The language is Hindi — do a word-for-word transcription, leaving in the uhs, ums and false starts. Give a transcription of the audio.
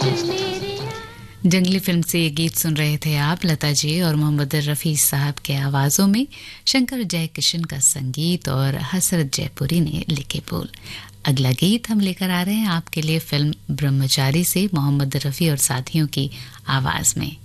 जंगली फिल्म से ये गीत सुन रहे थे आप, लता जी और मोहम्मद रफ़ी साहब के आवाज़ों में, शंकर जयकिशन का संगीत और हसरत जयपुरी ने लिखे बोल। अगला गीत हम लेकर आ रहे हैं आपके लिए फिल्म ब्रह्मचारी से मोहम्मद रफ़ी और साथियों की आवाज़ में।